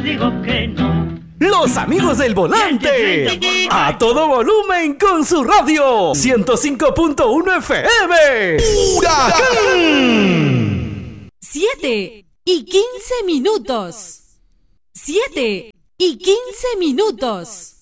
digo que no. Los amigos del volante, a todo volumen con su radio 105.1 FM. ¡Huracán! 7:15. 7:15.